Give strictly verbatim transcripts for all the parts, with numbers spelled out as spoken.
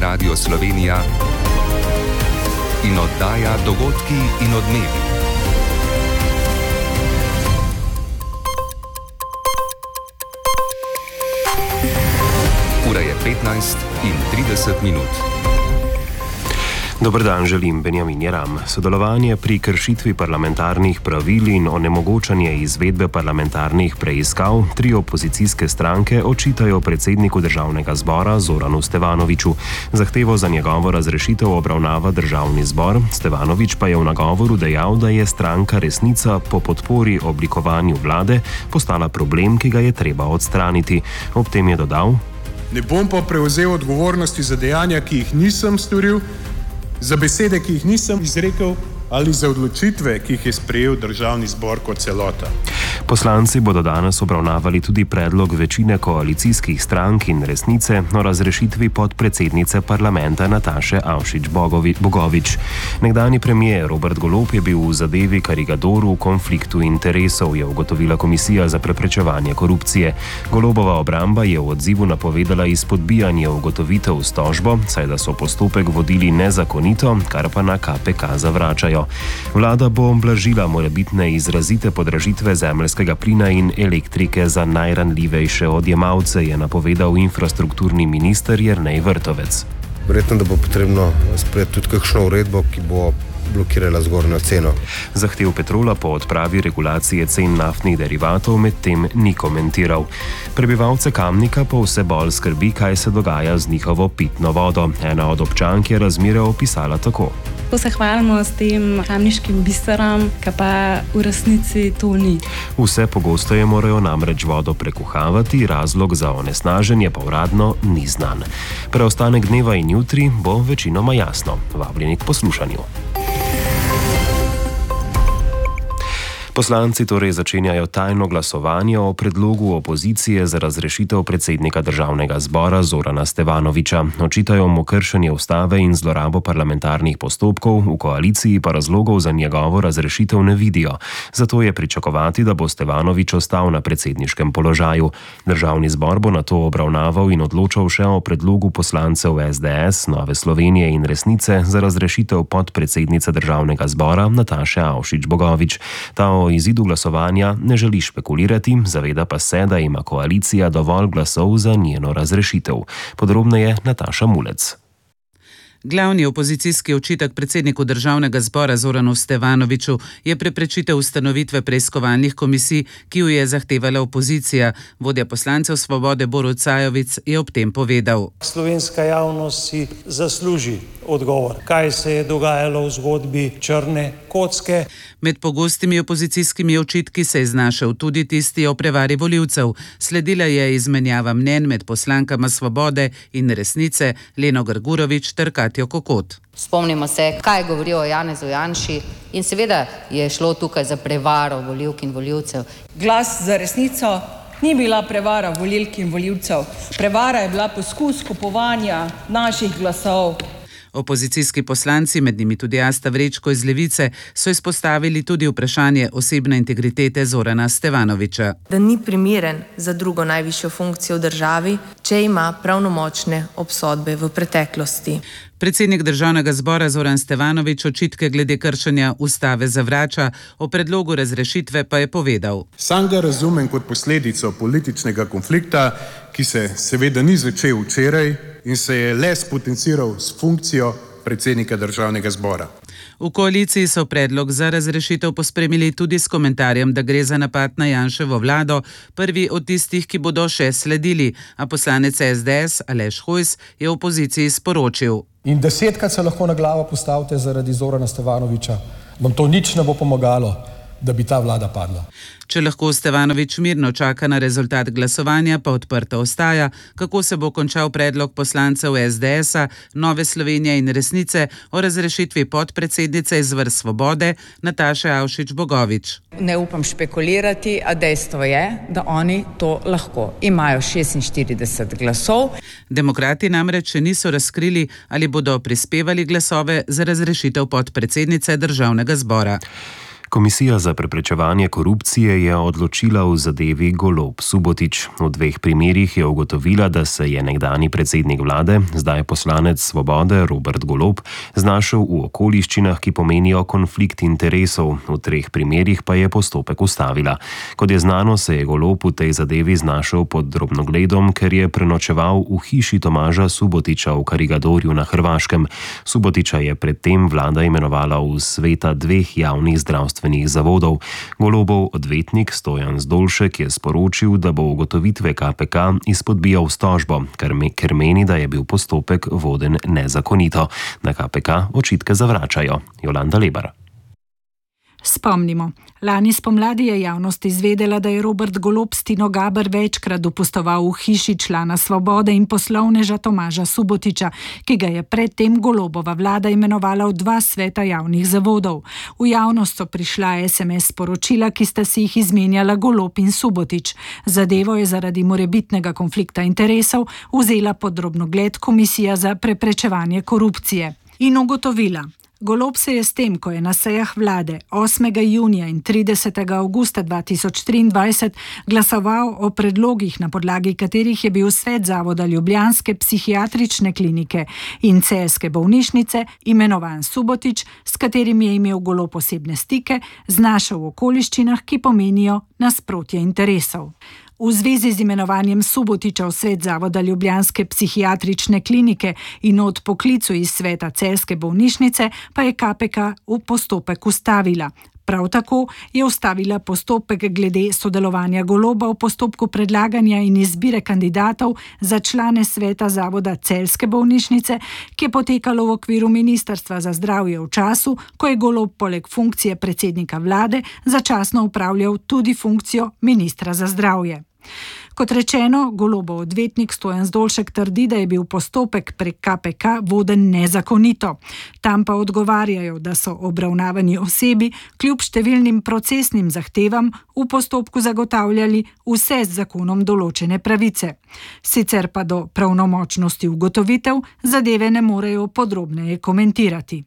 Radio Slovenija in oddaja Dogodki in odmevi. Ura je petnajst in trideset minut. Dober dan, želim Benjamin Jeram. Sodelovanje pri kršitvi parlamentarnih pravil in onemogočanje izvedbe parlamentarnih preiskav tri opozicijske stranke očitajo predsedniku Državnega zbora Zoranu Stevanoviću. Zahtevo za njegovo razrešitev obravnava Državni zbor. Stevanović pa je v nagovoru dejal, da je stranka Resnica po podpori oblikovanju vlade postala problem, ki ga je treba odstraniti. Ob tem je dodal: Ne bom pa prevzel odgovornosti za dejanja, ki jih nisem storil, za besede, ki jih nisem izrekel, ali za odločitve, ki jih je sprejel Državni zbor kot celota. Poslanci bodo danes obravnavali tudi predlog večine koalicijskih strank in Resnice o razrešitvi podpredsednice parlamenta Nataše Avšič Bogovič. Nekdanji premier Robert Golob je bil v zadevi Karigadoru v konfliktu interesov, je ugotovila Komisija za preprečevanje korupcije. Golobova obramba je v odzivu napovedala izpodbijanje ugotovitev s tožbo, saj da so postopek vodili nezakonito, kar pa na K P K zavračajo. Vlada bo blažila morebitne izrazite podražitve zemeljskega plina in elektrike za najranljivejše odjemalce, je napovedal infrastrukturni minister Jernej Vrtovec. Verjetno, da bo potrebno sprejeti tudi kakšno uredbo, ki bo blokirala zgornjo ceno. Zahtev Petrola po odpravi regulacije cen naftnih derivatov medtem ni komentiral. Prebivalce Kamnika pa vse bolj skrbi, kaj se dogaja z njihovo pitno vodo. Ena od občank je razmere opisala tako. Ko se hvalimo s tem kamniškim biserom, ka pa v resnici to ni. Vse pogosteje morajo namreč vodo prekuhavati, razlog za onesnaženje pa uradno ni znan. Preostanek dneva in jutri bo večinoma jasno. Vabljeni k poslušanju. Poslanci torej začenjajo tajno glasovanje o predlogu opozicije za razrešitev predsednika Državnega zbora Zorana Stevanovića. Očitajo mu kršenje ustave in zlorabo parlamentarnih postopkov, v koaliciji pa razlogov za njegovo razrešitev ne vidijo. Zato je pričakovati, da bo Stevanović ostal na predsedniškem položaju. Državni zbor bo nato obravnaval in odločal še o predlogu poslancev S D S, Nove Slovenije in Resnice za razrešitev podpredsednice Državnega zbora Nataše Avšič Bogovič. Ta o izidu glasovanja ne želi špekulirati, zaveda pa se, da ima koalicija dovolj glasov za njeno razrešitev. Podrobneje Nataša Mulec. Glavni opozicijski očitek predsedniku Državnega zbora Zoranu Stevanoviću je preprečitev ustanovitve preiskovalnih komisij, ki jo je zahtevala opozicija. Vodja poslancev Svobode Borut Sajovic je ob tem povedal: Slovenska javnost si zasluži odgovor, kaj se je dogajalo v zgodbi črne kocke. Med pogostimi opozicijskimi očitki se je znašel tudi tisti o prevari volivcev. Sledila je izmenjava mnenj med poslankama Svobode in Resnice Leno Grgurovič ter Katjo Kokot. Spomnimo se, kaj govorijo o Janezu Janši, in seveda je šlo tukaj za prevaro volivk in volivcev. Glas za Resnico ni bila prevara volivk in volivcev. Prevara je bila poskus kupovanja naših glasov. Opozicijski poslanci, med njimi tudi Asta Vrečko iz Levice, so izpostavili tudi vprašanje osebne integritete Zorana Stevanovića. Da ni primeren za drugo najvišjo funkcijo v državi, če ima pravnomočne obsodbe v preteklosti. Predsednik Državnega zbora Zoran Stevanović očitke glede kršenja ustave zavrača, o predlogu razrešitve pa je povedal: Sam ga razumem kot posledico političnega konflikta, ki se seveda ni začel včeraj in se je le spotenciral s funkcijo predsednika Državnega zbora. V koaliciji so predlog za razrešitev pospremili tudi s komentarjem, da gre za napad na Janševo vlado, prvi od tistih, ki bodo še sledili, a poslanec S D S Aleš Hojs je opoziciji sporočil: In desetkrat se lahko na glavo postavite zaradi Zorana Stevanovića, vam to nič ne bo pomagalo, da bi ta vlada padla. Če lahko Stevanović mirno čaka na rezultat glasovanja, pa odprto ostaja, kako se bo končal predlog poslancev S D S-a, Nove Slovenije in Resnice o razrešitvi podpredsednice iz vrst Svobode Nataše Avšič Bogovič. Ne upam špekulirati, a dejstvo je, da oni to lahko. Imajo šestinštirideset glasov. Demokrati namreč še niso razkrili, ali bodo prispevali glasove za razrešitev podpredsednice Državnega zbora. Komisija za preprečevanje korupcije je odločila v zadevi Golob Subotič. V dveh primerih je ugotovila, da se je nekdanji predsednik vlade, zdaj poslanec Svobode Robert Golob, znašel v okoliščinah, ki pomenijo konflikt interesov. V treh primerih pa je postopek ustavila. Kot je znano, se je Golob v tej zadevi znašel pod drobnogledom, ker je prenočeval v hiši Tomaža Subotiča v Karigadorju na Hrvaškem. Subotiča je predtem vlada imenovala v sveta dveh javnih zdravstvenih zavodov. Golobov odvetnik Stojan Zdolšek je sporočil, da bo ugotovitve K P K izpodbijal s tožbo, ker meni, da je bil postopek voden nezakonito. Na K P K očitke zavračajo. Jolanda Lebar. Spomnimo, lani spomladi je javnost izvedela, da je Robert Golob s Tino Gaber večkrat dopustoval v hiši člana Svobode in poslovneža Tomaža Subotiča, ki ga je predtem Golobova vlada imenovala v dva sveta javnih zavodov. V javnost so prišla es em es sporočila, ki sta si jih izmenjala Golob in Subotič. Zadevo je zaradi morebitnega konflikta interesov vzela pod drobnogled Komisija za preprečevanje korupcije in ugotovila. Golob se je s tem, ko je na sejah vlade osmega junija in tridesetega avgusta dva tisoč triindvajset glasoval o predlogih, na podlagi katerih je bil svet Zavoda Ljubljanske psihiatrične klinike in celjske bolnišnice imenovan Subotič, s katerim je imel Golob osebne stike, znašel v okoliščinah, ki pomenijo nasprotje interesov. V zvezi z imenovanjem Subotiča v svet Zavoda Ljubljanske psihiatrične klinike in odpoklicu iz sveta celjske bolnišnice pa je K P K v postopek ustavila. Prav tako je ustavila postopek glede sodelovanja Goloba v postopku predlaganja in izbire kandidatov za člane sveta Zavoda celjske bolnišnice, ki je potekalo v okviru Ministrstva za zdravje v času, ko je Golob poleg funkcije predsednika vlade začasno upravljal tudi funkcijo ministra za zdravje. Kot rečeno, Golobov odvetnik Stojan Zdolšek trdi, da je bil postopek prek K P K voden nezakonito. Tam pa odgovarjajo, da so obravnavani osebi kljub številnim procesnim zahtevam v postopku zagotavljali vse z zakonom določene pravice. Sicer pa do pravnomočnosti ugotovitev zadeve ne morejo podrobneje komentirati.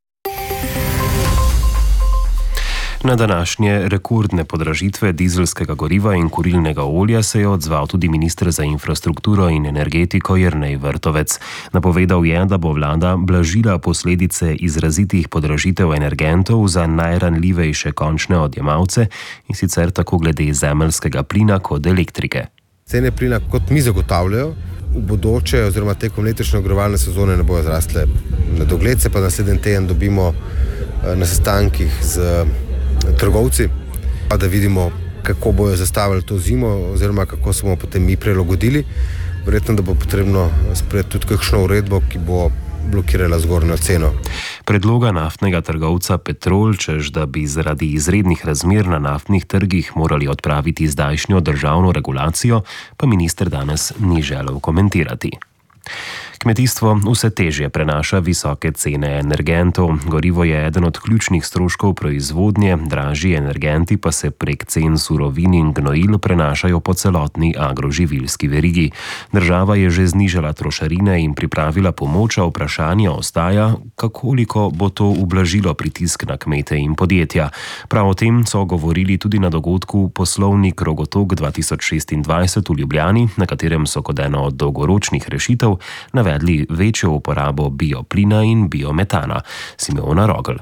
Na današnje rekordne podražitve dizelskega goriva in kurilnega olja se je odzval tudi minister za infrastrukturo in energetiko Jernej Vrtovec. Napovedal je, da bo vlada blažila posledice izrazitih podražitev energentov za najranljivejše končne odjemalce, in sicer tako glede zemeljskega plina kot elektrike. Cene plina, kot mi zagotavljajo, v bodoče oziroma tekom letošnje ogrevalne sezone ne bojo zrastle na dogled, se pa naslednji teden dobimo na sestankih z trgovci, pa da vidimo, kako bojo zastavili to zimo oziroma kako smo potem mi prilagodili. Verjetno, da bo potrebno sprejeti tudi kakšno uredbo, ki bo blokirala zgornjo ceno. Predloga naftnega trgovca Petrol, češ da bi zaradi izrednih razmer na naftnih trgih morali odpraviti zdajšnjo državno regulacijo, pa minister danes ni želel komentirati. Kmetijstvo vse težje prenaša visoke cene energentov. Gorivo je eden od ključnih stroškov proizvodnje, dražji energenti pa se prek cen surovin in gnojil prenašajo po celotni agroživilski verigi. Država je že znižala trošarine in pripravila pomoč, a vprašanje ostaja, koliko bo to ublažilo pritisk na kmete in podjetja. Prav o tem so govorili tudi na dogodku Poslovni krogotok dva tisoč šestindvajset v Ljubljani, na katerem so kot eno od dolgoročnih rešitev navedli večjo uporabo bioplina in biometana. Simeona Rogl.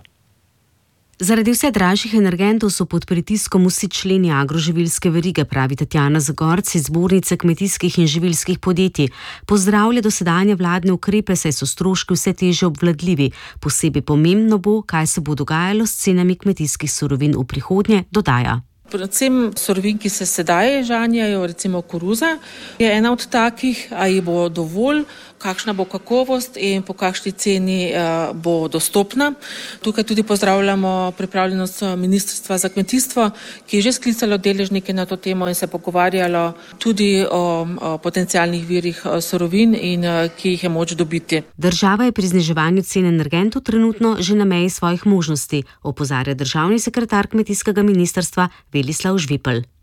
Zaradi vse dražjih energentov so pod pritiskom vsi členi agroživilske verige, pravi Tatjana Zagorc iz Zbornice kmetijskih in živilskih podjetij. Pozdravlja dosedanje vladne ukrepe, saj so stroški vse težje obvladljivi. Posebej pomembno bo, kaj se bo dogajalo s cenami kmetijskih surovin v prihodnje, dodaja. Predvsem surovin, ki se sedaj žanjajo, recimo koruza, je ena od takih, a jih bo dovolj, kakšna bo kakovost in po kakšni ceni bo dostopna. Tukaj tudi pozdravljamo pripravljenost Ministrstva za kmetijstvo, ki je že sklicalo deležnike na to temo in se pogovarjalo tudi o, o potencialnih virih surovin in ki jih je moč dobiti. Država je pri zniževanju cen energentov trenutno že na meji svojih možnosti, opozarja državni sekretar kmetijskega ministrstva Velislav Žvipel.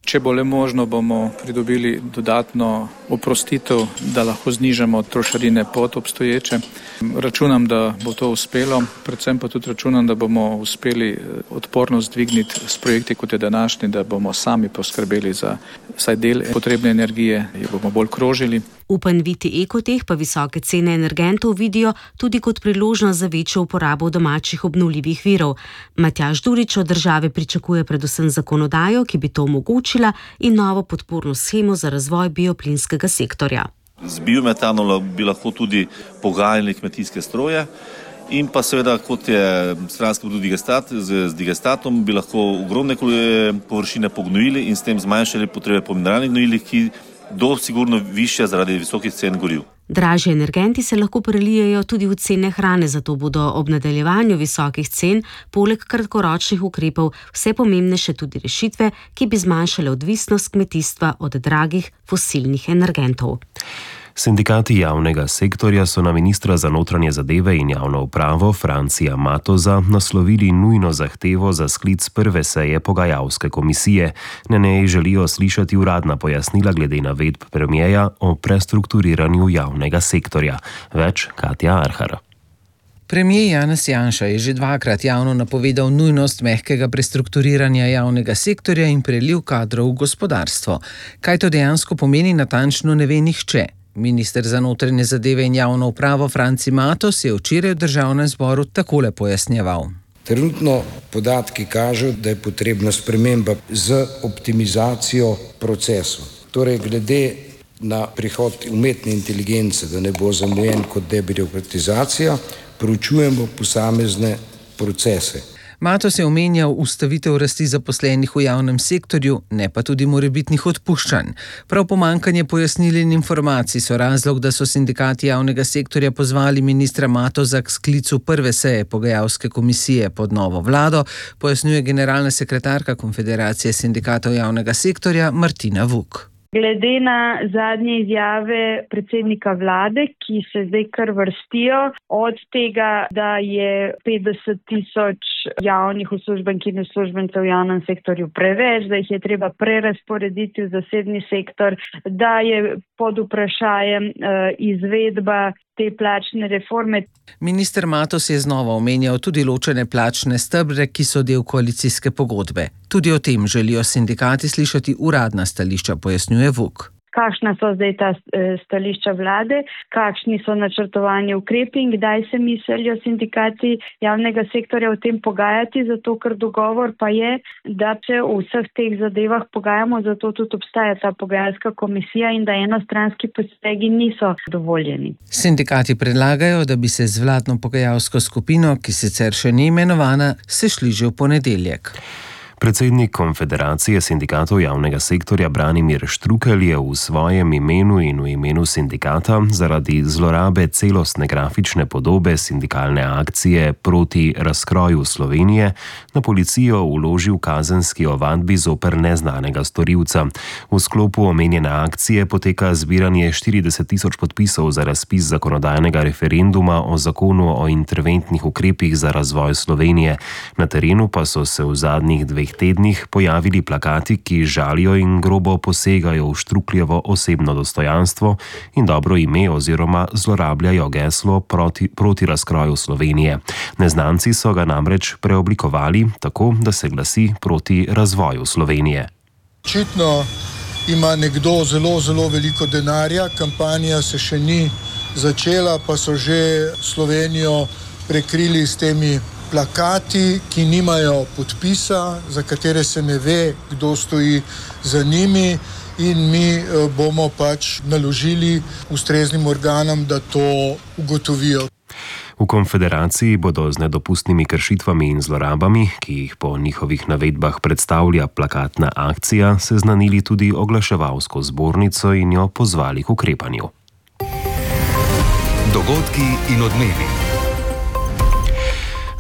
Če bo le možno, bomo pridobili dodatno oprostitev, da lahko znižamo trošarine pod obstoječe. Računam, da bo to uspelo, predvsem pa tudi računam, da bomo uspeli odpornost dvigniti s projekti, kot je današnji, da bomo sami poskrbeli za vsaj del potrebne energije, jo bomo bolj krožili. Upanviti Ekoteh pa visoke cene energentov vidijo tudi kot priložnost za večjo uporabo domačih obnovljivih virov. Matjaž Durič od države pričakuje predvsem zakonodajo, ki bi to omogočila, in novo podporno shemo za razvoj bioplinskega sektorja. Z biometanom bi lahko tudi pogajali kmetijske stroje in pa seveda, kot je stranski produkt digestat, z, z digestatom bi lahko ogromne površine pognojili in s tem zmanjšali potrebe po mineralnih gnojilih, ki do sigurno višja zaradi visokih cen goriv. Dražji energenti se lahko prelijejo tudi v cene hrane, zato bodo ob nadaljevanju visokih cen poleg kratkoročnih ukrepov vse pomembnejše tudi rešitve, ki bi zmanjšale odvisnost kmetijstva od dragih fosilnih energentov. Sindikati javnega sektorja so na ministra za notranje zadeve in javno upravo Francija Matoza naslovili nujno zahtevo za sklic prve seje pogajalske komisije. Na njej želijo slišati uradna pojasnila glede navedb premierja o prestrukturiranju javnega sektorja. Več Katja Arhar. Premier Janez Janša je že dvakrat javno napovedal nujnost mehkega prestrukturiranja javnega sektorja in preliv kadrov v gospodarstvo. Kaj to dejansko pomeni, natančno ne ve nihče. Minister za notranje zadeve in javno upravo Franci Matos je včeraj v državnem zboru takole pojasnjeval. Trenutno podatki kažejo, da je potrebna sprememba z optimizacijo procesov. Torej, glede na prihod umetne inteligence, da ne bo zamujen kot debirokratizacija, proučujemo posamezne procese. Matos je omenjal ustavitev rasti zaposlenih v javnem sektorju, ne pa tudi morebitnih odpuščanj. Prav pomanjkanje pojasnil in informacij so razlog, da so sindikati javnega sektorja pozvali ministra Matoza k sklicu prve seje pogajalske komisije pod novo vlado, pojasnjuje generalna sekretarka Konfederacije sindikatov javnega sektorja Martina Vuk. Glede na zadnje izjave predsednika vlade, ki se zdaj kar vrstijo, od tega, da je petdeset tisoč javnih uslužbenk in uslužbencev v javnem sektorju preveč, da jih je treba prerasporediti v zasebni sektor, da je pod vprašajem uh, izvedba te plačne reforme. Minister Matos je znova omenjal tudi ločene plačne stebre, ki so del koalicijske pogodbe. Tudi o tem želijo sindikati slišati uradna stališča, pojasnjuje Vuk. Kakšna so zdaj ta stališča vlade, kakšni so načrtovani ukrepi in kdaj se mislijo sindikati javnega sektorja o tem pogajati, zato ker dogovor pa je, da se v vseh teh zadevah pogajamo, zato tudi obstaja ta pogajalska komisija in da enostranski posegi niso dovoljeni. Sindikati predlagajo, da bi se z vladno pogajalsko skupino, ki sicer še ni imenovana, sešli že v ponedeljek. Predsednik Konfederacije sindikatov javnega sektorja Branimir Štrukelj je v svojem imenu in v imenu sindikata zaradi zlorabe celostne grafične podobe sindikalne akcije proti razkroju Slovenije na policijo vložil kazenski ovadbi zoper neznanega storilca. V sklopu omenjene akcije poteka zbiranje štirideset tisoč podpisov za razpis zakonodajnega referenduma o zakonu o interventnih ukrepih za razvoj Slovenije. Na terenu pa so se v zadnjih dveh tednih pojavili plakati, ki žalijo in grobo posegajo v Štrukljevo osebno dostojanstvo in dobro ime oziroma zlorabljajo geslo proti, proti razkroju Slovenije. Neznanci so ga namreč preoblikovali tako, da se glasi proti razvoju Slovenije. Očitno ima nekdo zelo, zelo veliko denarja, kampanja se še ni začela, pa so že Slovenijo prekrili s temi plakati, ki nimajo podpisa, za katere se ne ve, kdo stoji za njimi, in mi bomo pač naložili ustreznim organom, da to ugotovijo. V Konfederaciji bodo z nedopustnimi kršitvami in zlorabami, ki jih po njihovih navedbah predstavlja plakatna akcija, seznanili tudi oglaševalsko zbornico in jo pozvali k ukrepanju. Dogodki in odmevi.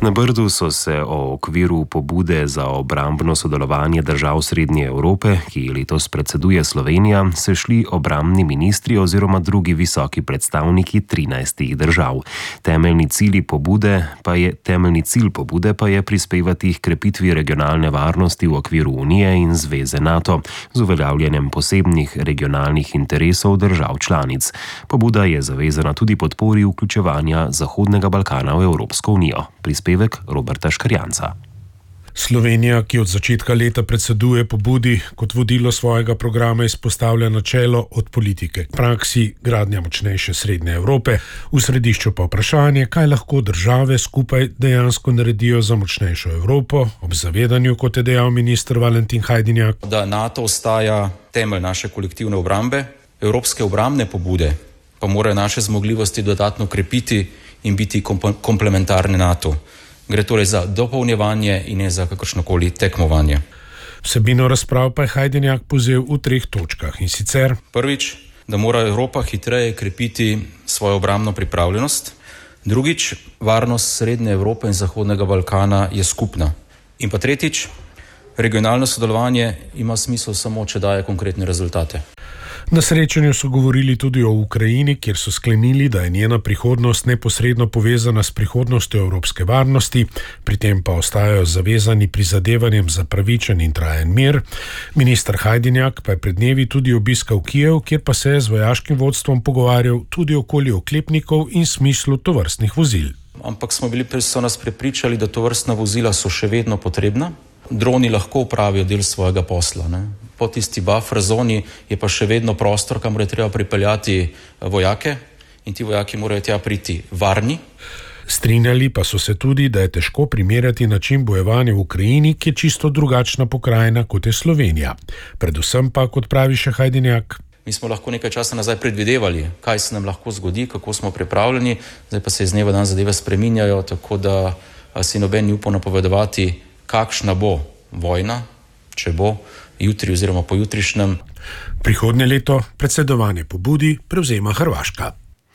Na Brdu so se o okviru pobude za obrambno sodelovanje držav Srednje Evrope, ki letos predseduje Slovenija, sešli obrambni ministri oziroma drugi visoki predstavniki trinajstih držav. Temeljni cilj pobude pa je, temeljni cilj pobude pa je prispevati k krepitvi regionalne varnosti v okviru Unije in Zveze NATO z uveljavljanjem posebnih regionalnih interesov držav članic. Pobuda je zavezana tudi podpori vključevanja Zahodnega Balkana v Evropsko unijo. Prispevek Roberta Škarjanca. Slovenija, ki od začetka leta predseduje pobudi, kot vodilo svojega programa izpostavlja načelo od politike k praksi gradnja močnejše Srednje Evrope, v središču pa vprašanje, kaj lahko države skupaj dejansko naredijo za močnejšo Evropo, ob zavedanju, kot je dejal minister Valentin Hajdinjak, da NATO ostaja temelj naše kolektivne obrambe, evropske obrambne pobude pa morajo naše zmogljivosti dodatno krepiti in biti komplementarne NATO. Gre torej za dopolnjevanje in ne za kakršnokoli tekmovanje. Vsebino razprav pa je Hajdinjak povzel v treh točkah, in sicer: prvič, da mora Evropa hitreje krepiti svojo obrambno pripravljenost. Drugič, varnost Srednje Evrope in Zahodnega Balkana je skupna. In pa tretjič, regionalno sodelovanje ima smisel samo, če daje konkretne rezultate. Na srečanju so govorili tudi o Ukrajini, kjer so sklenili, da je njena prihodnost neposredno povezana s prihodnostjo evropske varnosti, pri tem pa ostajajo zavezani prizadevanjem za pravičen in trajen mir. Minister Hajdinjak pa je pred dnevi tudi obiskal Kijev, kjer pa se je z vojaškim vodstvom pogovarjal tudi okoli oklepnikov in smislu tovrstnih vozil. Ampak smo bili, so nas prepričali, da tovrstna vozila so še vedno potrebna. Droni lahko upravijo del svojega posla, ne? Po tisti buffer zoni je pa še vedno prostor, kamor je treba pripeljati vojake, in ti vojaki morajo tja priti varni. Strinjali pa so se tudi, da je težko primerjati način bojevanja v Ukrajini, ki je čisto drugačna pokrajina kot je Slovenija. Predvsem pa, kot pravi še Hajdinjak, mi smo lahko nekaj časa nazaj predvidevali, kaj se nam lahko zgodi, kako smo pripravljeni, zdaj pa se iz dneva dan zadeve spreminjajo, tako da si noben ni upal napovedovati, kakšna bo vojna, če bo jutri oziroma pojutrišnjem. Prihodnje leto predsedovanje pobudi prevzema Hrvaška.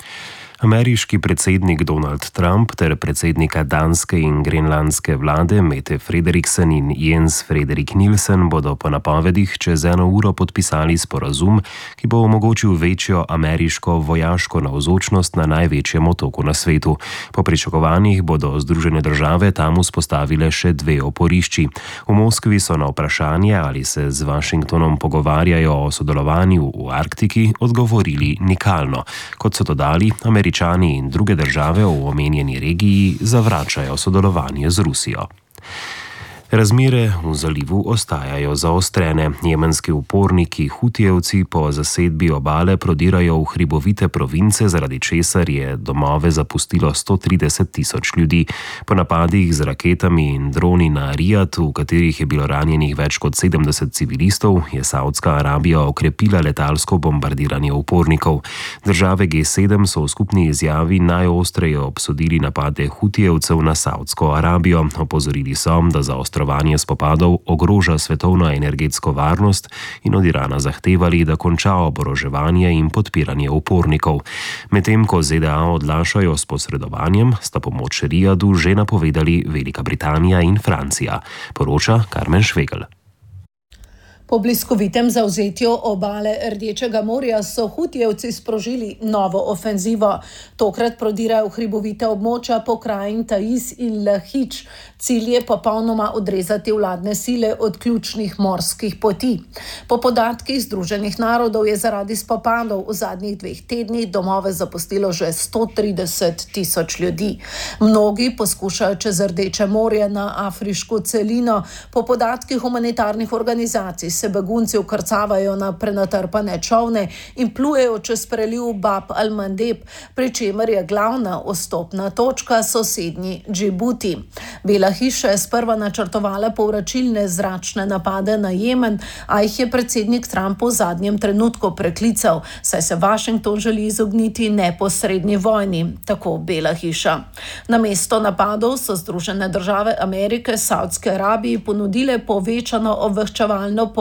Ameriški predsednik Donald Trump ter predsednika danske in grenlandske vlade Mette Frederiksen in Jens Frederik Nielsen bodo po napovedih čez eno uro podpisali sporazum, ki bo omogočil večjo ameriško vojaško navzočnost na največjem otoku na svetu. Po pričakovanjih bodo Združene države tam vzpostavile še dve oporišči. V Moskvi so na vprašanje, ali se z Washingtonom pogovarjajo o sodelovanju v Arktiki, odgovorili nikalno. Kot so dodali, Američani in druge države v omenjeni regiji zavračajo sodelovanje z Rusijo. Razmere v zalivu ostajajo zaostrene. Jemenski uporniki Hutijevci po zasedbi obale prodirajo v hribovite province, zaradi česar je domove zapustilo sto trideset tisoč ljudi. Po napadih z raketami in droni na Rijad, v katerih je bilo ranjenih več kot sedemdeset civilistov, je Saudska Arabija okrepila letalsko bombardiranje upornikov. Države G sedem so v skupni izjavi najostreje obsodili napade Hutijevcev na Saudsko Arabijo. Opozorili so, da zaostrene Zaostrovanje spopadov ogroža svetovno energetsko varnost in od Irana zahtevali, da konča oboroževanje in podpiranje upornikov. Medtem ko Z D A odlašajo s posredovanjem, sta pomoč Rijadu že napovedali Velika Britanija in Francija, poroča Karmen Švegel. Po bliskovitem zavzetju obale Rdečega morja so Hutijevci sprožili novo ofenzivo. Tokrat prodirajo v hribovita območja pokrajin Taiz in Lahič. Cilj je popolnoma odrezati vladne sile od ključnih morskih poti. Po podatkih Združenih narodov je zaradi spopadov v zadnjih dveh tednih domove zapustilo že sto trideset tisoč ljudi. Mnogi poskušajo čez Rdeče morje na afriško celino. Po podatkih humanitarnih organizacij se begunci ukrcavajo na prenatrpane čovne in plujejo čez preliv Bab al-Mandeb, pri čemer je glavna vstopna točka sosednji Džibuti. Bela hiša je sprva načrtovala povračilne zračne napade na Jemen, a jih je predsednik Trump v zadnjem trenutku preklical, saj se Washington želi izogniti neposredni vojni, tako Bela hiša. Namesto napadov so Združene države Amerike Saudske Arabiji ponudile povečano obveščevalno pomoč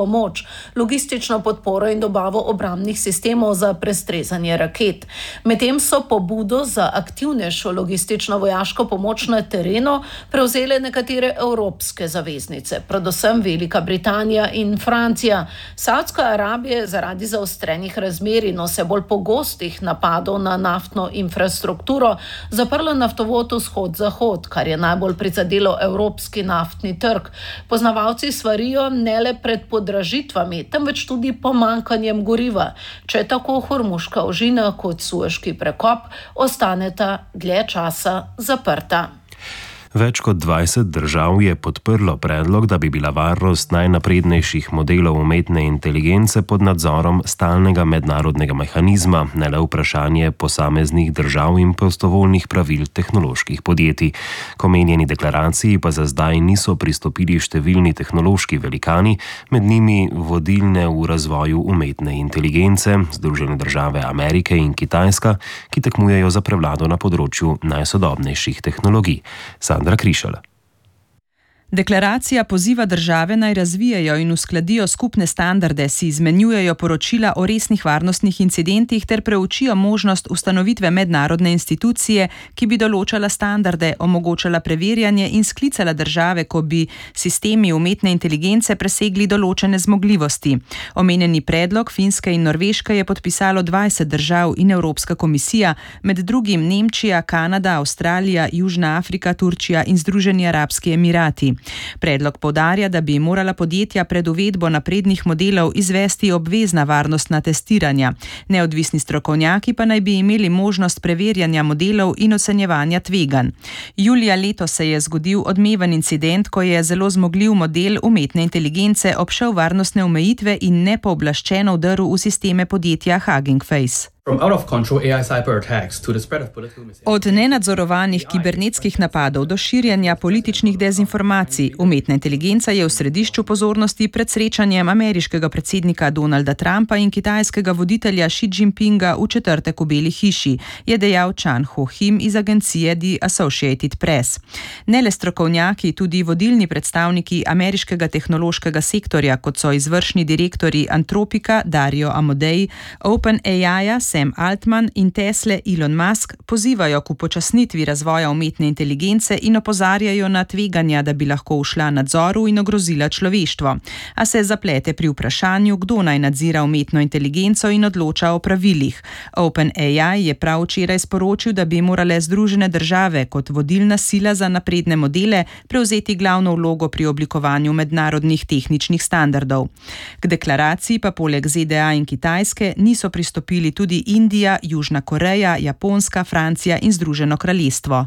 pomoč, logistično podporo in dobavo obrambnih sistemov za prestrezanje raket. Medtem so pobudo za aktivnejšo logistično vojaško pomoč na terenu prevzele nekatere evropske zaveznice, predvsem Velika Britanija in Francija. Saudska Arabija je zaradi zaostrenih razmer in vse bolj pogostih napadov na naftno infrastrukturo zaprla naftovod vzhod-zahod, kar je najbolj prizadelo evropski naftni trg. Poznavalci svarijo ne le pred podražitvami, temveč tudi pomankanjem goriva, če tako Hormuška ožina kot Sueški prekop ostaneta dlje časa zaprta. Več kot dvajset držav je podprlo predlog, da bi bila varnost najnaprednejših modelov umetne inteligence pod nadzorom stalnega mednarodnega mehanizma, ne le vprašanje posameznih držav in prostovoljnih pravil tehnoloških podjetij. K omenjeni deklaraciji pa za zdaj niso pristopili številni tehnološki velikani, med njimi vodilne v razvoju umetne inteligence, Združene države Amerike in Kitajska, ki tekmujejo za prevlado na področju najsodobnejših tehnologij. Sandra Krišala. Deklaracija poziva države naj razvijajo in uskladijo skupne standarde, si izmenjujejo poročila o resnih varnostnih incidentih ter preučijo možnost ustanovitve mednarodne institucije, ki bi določala standarde, omogočala preverjanje in sklicala države, ko bi sistemi umetne inteligence presegli določene zmogljivosti. Omenjeni predlog Finske in Norveške je podpisalo dvajset držav in Evropska komisija, med drugim Nemčija, Kanada, Avstralija, Južna Afrika, Turčija in Združeni arabski emirati. Predlog poudarja, da bi morala podjetja pred uvedbo naprednih modelov izvesti obvezna varnostna testiranja. Neodvisni strokovnjaki pa naj bi imeli možnost preverjanja modelov in ocenjevanja tveganj. Julija letos se je zgodil odmeven incident, ko je zelo zmogljiv model umetne inteligence obšel varnostne omejitve in nepooblaščeno vdrl v sisteme podjetja Hugging Face. Od nenadzorovanih kibernetskih napadov do širjenja političnih dezinformacij, umetna inteligenca je v središču pozornosti pred srečanjem ameriškega predsednika Donalda Trumpa in kitajskega voditelja Xi Jinpinga v četrtek v Beli hiši, je dejal Chan Ho-Him iz agencije The Associated Press. Ne le strokovnjaki, tudi vodilni predstavniki ameriškega tehnološkega sektorja, kot so izvršni direktori Antropika Dario Amodei, OpenAI-ja Sam Altman in Tesle Elon Musk pozivajo k upočasnitvi razvoja umetne inteligence in opozarjajo na tveganja, da bi lahko ušla nadzoru in ogrozila človeštvo. A se zaplete pri vprašanju, kdo naj nadzira umetno inteligenco in odloča o pravilih. OpenAI je prav včeraj sporočil, da bi morale Združene države kot vodilna sila za napredne modele prevzeti glavno vlogo pri oblikovanju mednarodnih tehničnih standardov. K deklaraciji pa poleg Z D A in Kitajske niso pristopili tudi Indija, Južna Koreja, Japonska, Francija in Združeno kraljestvo.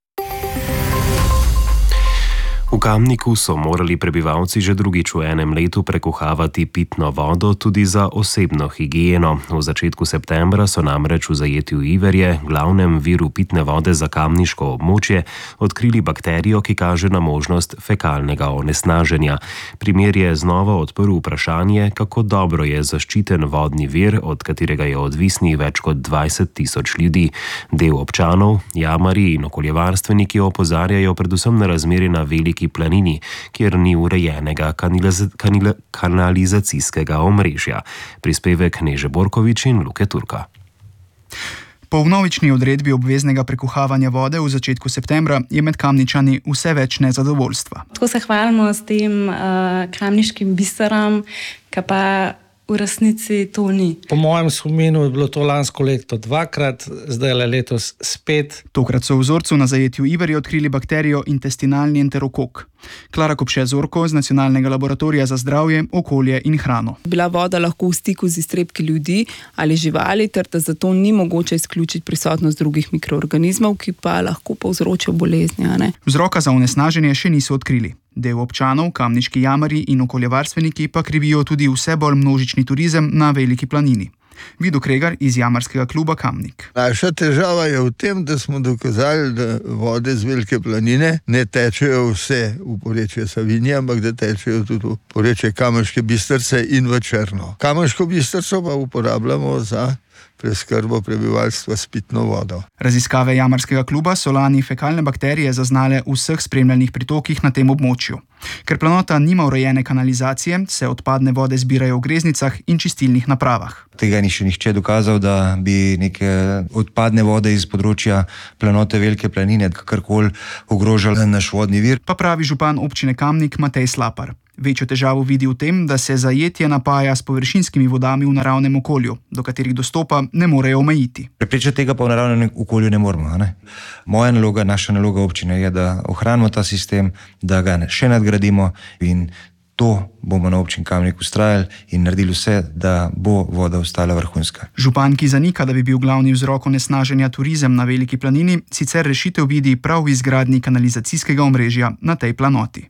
V Kamniku so morali prebivalci že drugič v enem letu prekuhavati pitno vodo tudi za osebno higieno. V začetku septembra so namreč v zajetju Iverje, glavnem viru pitne vode za kamniško območje, odkrili bakterijo, ki kaže na možnost fekalnega onesnaženja. Primer je znova odprl vprašanje, kako dobro je zaščiten vodni vir, od katerega je odvisnih več kot dvajset tisoč ljudi. Del občanov, jamarji in okoljevarstveniki opozarjajo predvsem na razmere na veliki planini, kjer ni urejenega kanaliz- kanil- kanalizacijskega omrežja. Prispevek Neže Borkovič in Luke Turka. Po vnovični odredbi obveznega prekuhavanja vode v začetku septembra je med Kamničani vse več nezadovoljstva. Tako se hvalimo s tem uh, kamniškim biserom, ki pa v resnici to ni. Po mojem spominu je bilo to lansko leto dvakrat, zdaj le letos spet. Tokrat so v vzorcu na zajetju Iverje odkrili bakterijo intestinalni enterokok. Klara Kopše-Zorko z Nacionalnega laboratorija za zdravje, okolje in hrano. Bila voda lahko v stiku z iztrebki ljudi ali živali, ter da zato ni mogoče izključiti prisotnost drugih mikroorganizmov, ki pa lahko povzročajo bolezni. Vzroka za onesnaženje še niso odkrili. Del občanov, kamniški jamarji in okoljevarstveniki pa krivijo tudi vse bolj množični turizem na Veliki planini. Vido Kregar iz jamarskega kluba Kamnik. Naša težava je v tem, da smo dokazali, da vode z Velike planine ne tečejo vse v porečje Savinje, ampak da tečejo tudi v porečje Kamniške Bistrice in v Črno. Kamniško Bistrico pa uporabljamo za preskrbo prebivalstva s pitno vodo. Raziskave jamarskega kluba so lani fekalne bakterije zaznale v vseh spremljalnih pritokih na tem območju. Ker planota nima urejene kanalizacije, se odpadne vode zbirajo v greznicah in čistilnih napravah. Tega ni še nihče dokazal, da bi neke odpadne vode iz področja planote Velike planine kakorkoli ogrožali naš vodni vir. Pa pravi župan občine Kamnik Matej Slapar. Večjo težavo vidi v tem, da se zajetje napaja s površinskimi vodami v naravnem okolju, do katerih dostopa ne morejo omejiti. Preprečiti tega pa v naravnem okolju ne moremo. Ne? Moja naloga, naša naloga občine je, da ohranimo ta sistem, da ga še nadgradimo in to bomo na občini Kamnik ustrajali in naredili vse, da bo voda ostala vrhunska. Župan, ki zanika, da bi bil glavni vzrok onesnaženja turizem na Veliki planini, sicer rešitev vidi prav v izgradnji kanalizacijskega omrežja na tej planoti.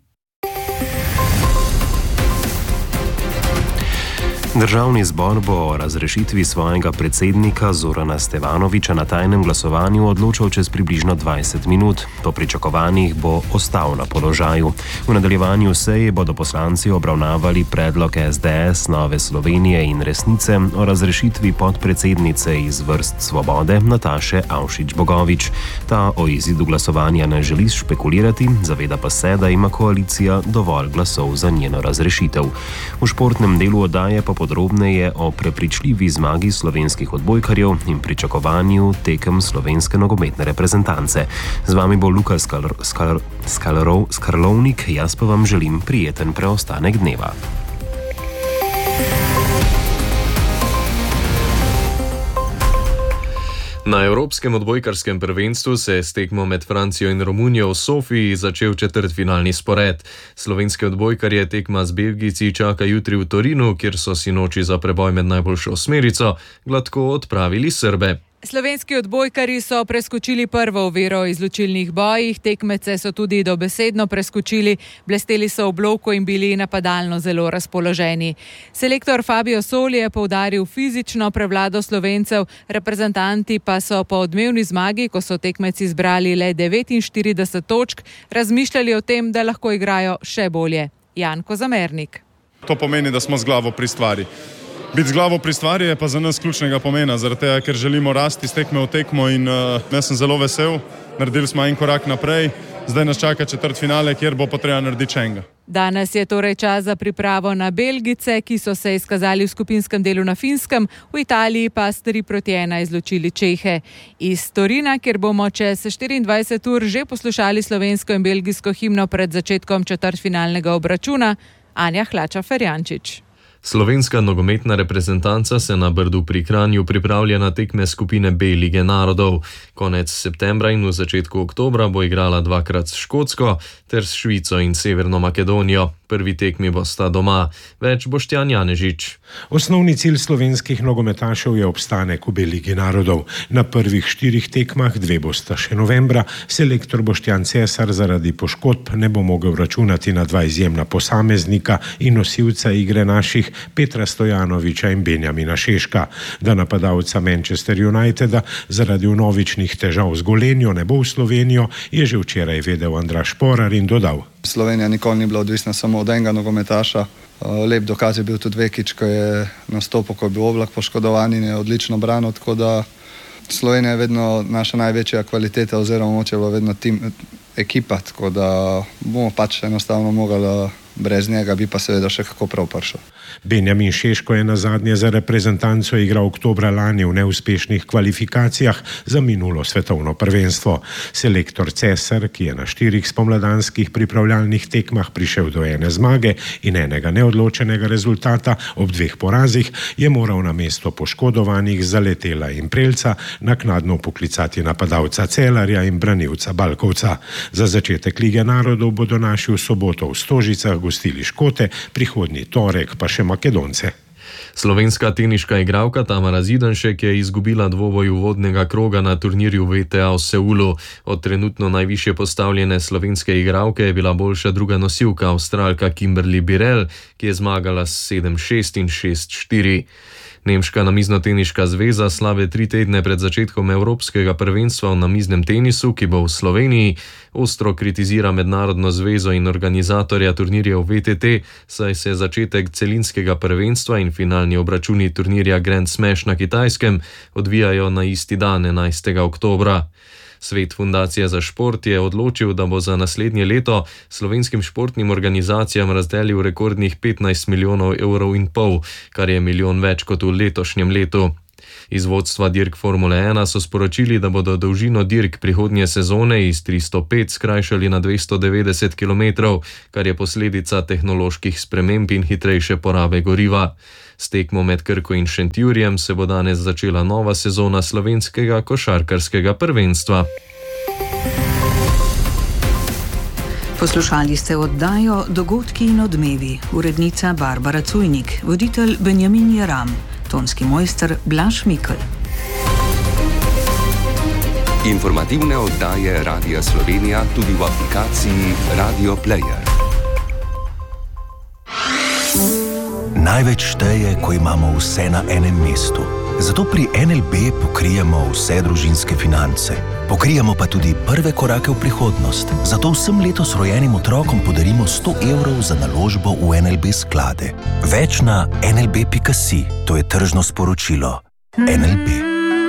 Državni zbor bo o razrešitvi svojega predsednika Zorana Stevanovića na tajnem glasovanju odločal čez približno dvajset minut. Po pričakovanjih bo ostal na položaju. V nadaljevanju seje bodo poslanci obravnavali predlog S D S, Nove Slovenije in Resnice o razrešitvi podpredsednice iz vrst Svobode Nataše Avšič Bogovič. Ta o izidu glasovanja ne želi špekulirati, zaveda pa se, da ima koalicija dovolj glasov za njeno razrešitev. V športnem delu oddaje pa podrobneje o prepričljivi zmagi slovenskih odbojkarjev in pričakovanju tekem slovenske nogometne reprezentance. Z vami bo Luka Skal- Skal- Skal- Skarlovnik, jaz pa vam želim prijeten preostanek dneva. Na Evropskem odbojkarskem prvenstvu se je s tekmo med Francijo in Romunijo v Sofiji začel četrtfinalni spored. Slovenske odbojkarje tekma z Belgijci čaka jutri v Torinu, kjer so sinoči za preboj med najboljšo osmerico gladko odpravili Srbe. Slovenski odbojkarji so preskočili prvo oviro v izločilnih bojih, tekmece so tudi dobesedno preskočili, blesteli so v bloku in bili napadalno zelo razpoloženi. Selektor Fabio Soli je poudaril fizično prevlado Slovencev, reprezentanti pa so po odmevni zmagi, ko so tekmeci zbrali le devetinštirideset točk, razmišljali o tem, da lahko igrajo še bolje. Jan Kozamernik. To pomeni, da smo z glavo pri stvari. Biti z glavo pri stvari je pa za nas ključnega pomena, zaradi tega, ker želimo rasti iz tekme v tekmo in uh, jaz sem zelo vesel. Naredili smo en korak naprej, zdaj nas čaka četrtfinale, kjer bo potreba narediti še enega. Danes je torej čas za pripravo na Belgijce, ki so se izkazali v skupinskem delu na Finskem, v Italiji pa s tri proti ena izločili Čehe. Iz Torina, kjer bomo čez štiriindvajset ur že poslušali slovensko in belgijsko himno pred začetkom četrtfinalnega obračuna, Anja Hlača-Ferjančič. Slovenska nogometna reprezentanca se na Brdu pri Kranju pripravlja na tekme skupine B Lige narodov. Konec septembra in v začetku oktobra bo igrala dvakrat s Škotsko ter s Švico in Severno Makedonijo. Prvi tekmi bosta doma. Več Boštjan Janežič. Osnovni cilj slovenskih nogometašev je obstanek v B Ligi narodov. Na prvih štirih tekmah, dve bosta še novembra, selektor Boštjan Cesar zaradi poškodb ne bo mogel računati na dva izjemna posameznika in nosilca igre naših Petra Stojanovića in Benjamina Šeška. Da napadalca Manchester Uniteda zaradi vnovičnih težav z golenjo ne bo v Slovenijo, je že včeraj vedel Andraž Porar in dodal. Slovenija nikoli ni bila odvisna samo od enega nogometaša. Lep dokaz je bil tudi Vekič, ko je nastopil, ko je bil Oblak poškodovan in je odlično branil, tako da Slovenija je vedno naša največja kvaliteta oziroma moč je bila vedno tim, ekipa, tako da bomo pač enostavno mogli brez njega, bi pa seveda še kako prav prišel. Benjamin Šeško je nazadnje za reprezentanco igral oktobra lani v neuspešnih kvalifikacijah za minulo svetovno prvenstvo. Selektor Cesar, ki je na štirih spomladanskih pripravljalnih tekmah prišel do ene zmage in enega neodločenega rezultata ob dveh porazih, je moral na mesto poškodovanih Zaletela in Prelca naknadno poklicati napadalca Celarja in branilca Balkovca. Za začetek Lige narodov bodo naši v soboto v Stožicah gostili Škote, prihodnji torek pa še Makedonce. Slovenska teniška igralka Tamara Zidanšek je izgubila dvoboj uvodnega kroga na turnirju V T A v Seulu. Od trenutno najvišje postavljene slovenske igralke je bila boljša druga nosilka, Avstralka Kimberly Birrell, ki je zmagala s sedem šest in šest štiri. Nemška namiznoteniška zveza slabe tri tedne pred začetkom Evropskega prvenstva v namiznem tenisu, ki bo v Sloveniji, ostro kritizira Mednarodno zvezo in organizatorja turnirjev V T T, saj se začetek celinskega prvenstva in finalni obračuni turnirja Grand Smash na Kitajskem odvijajo na isti dan, enajstega oktobra. Svet Fundacije za šport je odločil, da bo za naslednje leto slovenskim športnim organizacijam razdelil rekordnih petnajst milijonov evrov in pol, kar je milijon več kot v letošnjem letu. Iz vodstva dirk Formule ena so sporočili, da bodo dolžino dirk prihodnje sezone iz tristo pet skrajšali na dvesto devetdeset kilometrov, kar je posledica tehnoloških sprememb in hitrejše porabe goriva. S tekmo med Krko in Šentjurjem se bo danes začela nova sezona slovenskega košarkarskega prvenstva. Poslušali ste oddajo Dogodki in odmevi, urednica Barbara Cujnik, voditelj Benjamin Jeram, tonski mojster Blaž Mikl. Informativne oddaje Radia Slovenija tudi v aplikaciji Radio Player. Največ šteje, ko imamo vse na enem mestu. Zato pri N L B pokrijemo vse družinske finance. Pokrijemo pa tudi prve korake v prihodnost. Zato vsem letos rojenim otrokom podarimo sto evrov za naložbo v N L B sklade. Več na en el be pika si, to je tržno sporočilo. N L B.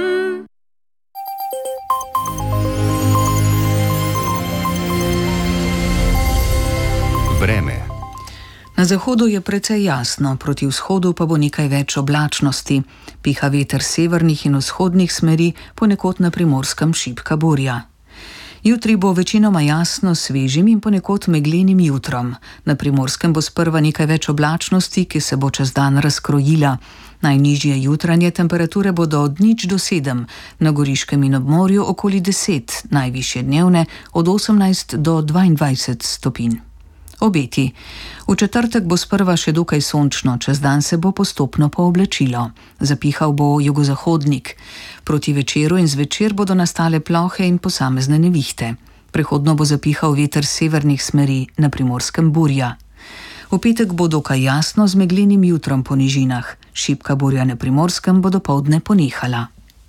Vreme. Na zahodu je precej jasno, proti vzhodu pa bo nekaj več oblačnosti. Piha veter severnih in vzhodnih smeri, ponekod na Primorskem šibka burja. Jutri bo večinoma jasno, svežim in ponekod meglenim jutrom. Na Primorskem bo sprva nekaj več oblačnosti, ki se bo čez dan razkrojila. Najnižje jutranje temperature bodo od nič do sedem, na Goriškem in ob morju okoli deset, najvišje dnevne od osemnajst do dvaindvajset stopinj. Obeti. V četrtek bo sprva še dokaj sončno, čez dan se bo postopno pooblečilo. Zapihal bo jugozahodnik. Proti večeru in zvečer bodo nastale plohe in posamezne nevihte. Prehodno bo zapihal veter severnih smeri, na Primorskem burja. V petek bo dokaj jasno z meglenim jutrom po nižinah. Šibka burja na Primorskem bo dopoldne ponehala.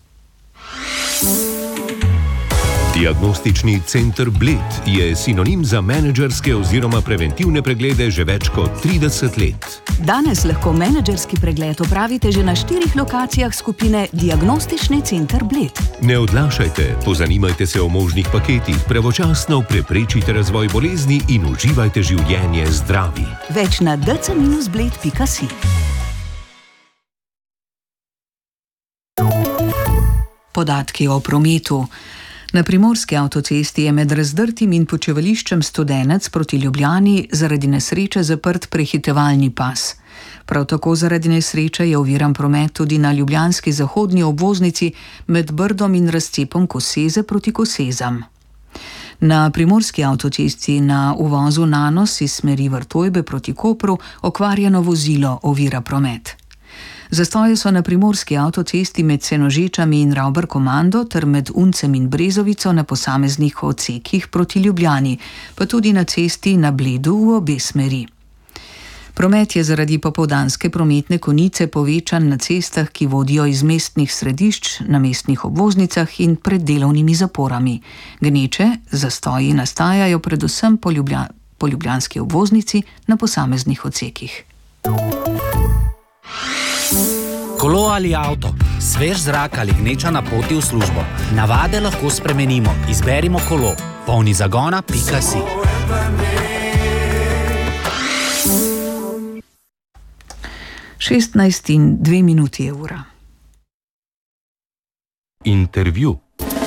Diagnostični center Bled je sinonim za menedžerske oziroma preventivne preglede že več kot trideset let. Danes lahko menedžerski pregled opravite že na štirih lokacijah skupine Diagnostični center Bled. Ne odlašajte, pozanimajte se o možnih paketih, pravočasno preprečite razvoj bolezni in uživajte življenje zdravi. Več na d c minus bled pika si. Podatki o prometu. Na Primorski avtocesti je med Razdrtim in počivališčem Studenec proti Ljubljani zaradi nesreče zaprt prehitevalni pas. Prav tako zaradi nesreče je oviran promet tudi na ljubljanski zahodni obvoznici med Brdom in razcepom Koseze proti Kosezam. Na Primorski avtocesti na uvozu Nanos iz smeri Vrtojbe proti Kopru okvarjeno vozilo ovira promet. Zastoje so na Primorski avtocesti med Senožečami in Ravbar Komando ter med Uncem in Brezovico na posameznih odsekih proti Ljubljani, pa tudi na cesti na Bledu v obe smeri. Promet je zaradi popoldanske prometne konice povečan na cestah, ki vodijo iz mestnih središč, na mestnih obvoznicah in pred delovnimi zaporami. Gneče, zastoji nastajajo predvsem po, Ljublja, po ljubljanski obvoznici na posameznih odsekih. Kolo ali avto, svež zrak ali gneča na poti v službo. Navade lahko spremenimo. Izberimo kolo. polni zagona pika si. šestnajst in dve minuti je ura. Intervju.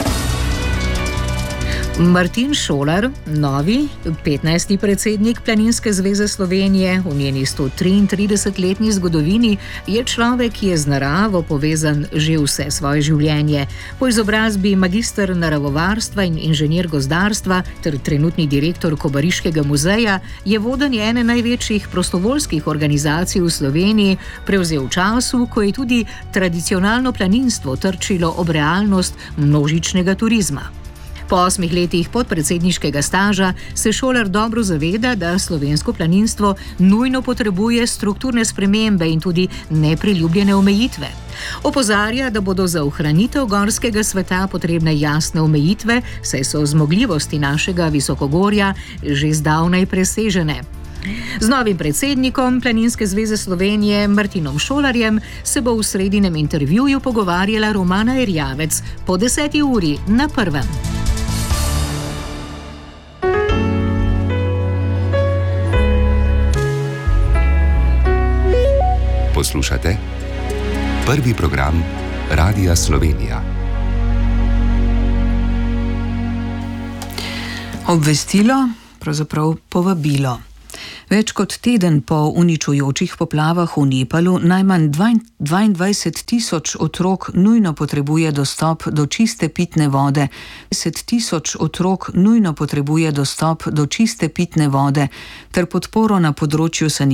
Martin Šolar, novi, petnajsti predsednik Planinske zveze Slovenije v njeni sto triintridesetletni zgodovini, je človek, ki je z naravo povezan že vse svoje življenje. Po izobrazbi magister naravovarstva in inženir gozdarstva ter trenutni direktor Kobariškega muzeja je vodenje ene največjih prostovoljskih organizacij v Sloveniji prevzel v času, ko je tudi tradicionalno planinstvo trčilo ob realnost množičnega turizma. Po osmih letih podpredsedniškega staža se Šolar dobro zaveda, da slovensko planinstvo nujno potrebuje strukturne spremembe in tudi nepriljubljene omejitve. Opozarja, da bodo za ohranitev gorskega sveta potrebne jasne omejitve, saj so zmogljivosti našega visokogorja že zdavnaj presežene. Z novim predsednikom Planinske zveze Slovenije Martinom Šolarjem se bo v sredinem intervjuju pogovarjala Romana Erjavec po deseti uri na Prvem. Poslušate prvi program Radia Slovenija. Obvestilo, pravzaprav povabilo. Več kot teden po uničujočih poplavah v Nepalu najmanj dvaindvajset tisoč otrok nujno potrebuje dostop do čiste pitne vode. dvajset tisoč otrok nujno potrebuje dostop do čiste pitne vode ter podporo na področju sanitarije.